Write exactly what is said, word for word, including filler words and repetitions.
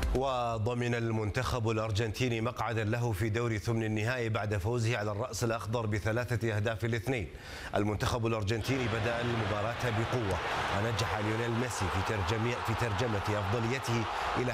وضمن المنتخب الأرجنتيني مقعدا له في دور ثمن النهائي بعد فوزه على الرأس الأخضر بثلاثة أهداف لاثنين. المنتخب الأرجنتيني بدأ المباراة بقوة، ونجح ليونيل ميسي في ترجمة في ترجمة أفضليته إلى